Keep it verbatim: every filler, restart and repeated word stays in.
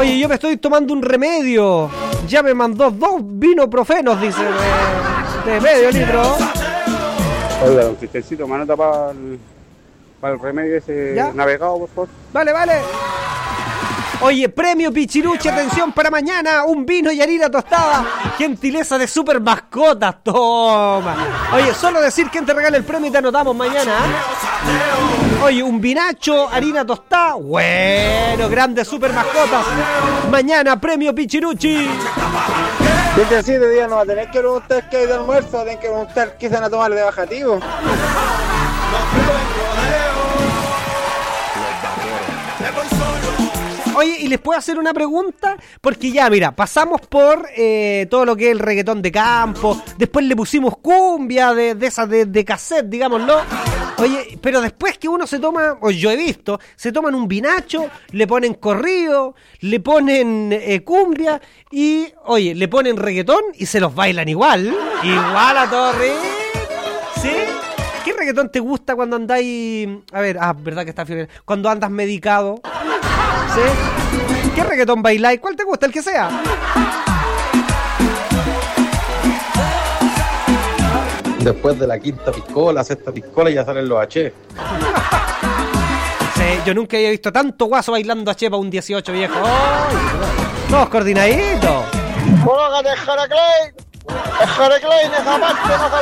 Oye, yo me estoy tomando un remedio. Ya me mandó dos vinoprofenos, dice, de, de medio litro. Oiga, don Cristiancito, manota para el, para el remedio ese ¿ya? Navegado, por favor. Vale, vale. Oye, premio Pichiruchi, atención para mañana, un vino y harina tostada, gentileza de Super Mascotas, toma. Oye, solo decir quién te regala el premio y te anotamos mañana, ¿eh? Oye, un vinacho, harina tostada, bueno, grande Super Mascotas. Mañana, premio Pichiruchi. Desde siete días no va a tener que preguntar qué hay de almuerzo, va a tener que preguntar qué se van a tomar de bajativo. Oye, ¿y les puedo hacer una pregunta? Porque ya, mira, pasamos por eh, todo lo que es el reggaetón de campo, después le pusimos cumbia de, de esas de, de cassette, digámoslo. Oye, pero después que uno se toma, o yo he visto, se toman un vinacho, le ponen corrido, le ponen eh, cumbia y, oye, le ponen reggaetón y se los bailan igual. Igual a todo ritmo. ¿Sí? ¿Qué reggaetón te gusta cuando andáis? A ver, ah, verdad que está fiel. Cuando andas medicado. ¿Sí? ¿Qué reggaetón bailáis? ¿Cuál te gusta? El que sea. Después de la quinta piscola, sexta piscola, ya salen los H. Sí, yo nunca había visto tanto guaso bailando H para un dieciocho, viejo. ¡Oh! Todos coordinaditos. ¡Colócate, Jara Klein! ¡Jara Klein, esa parte!